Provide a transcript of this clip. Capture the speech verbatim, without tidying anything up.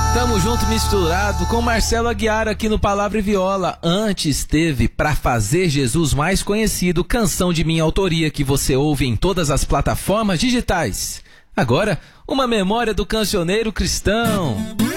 Tamo junto misturado com Marcelo Aguiar aqui no Palavra e Viola. Antes teve Pra Fazer Jesus Mais Conhecido, canção de minha autoria que você ouve em todas as plataformas digitais. Agora, uma memória do cancioneiro cristão.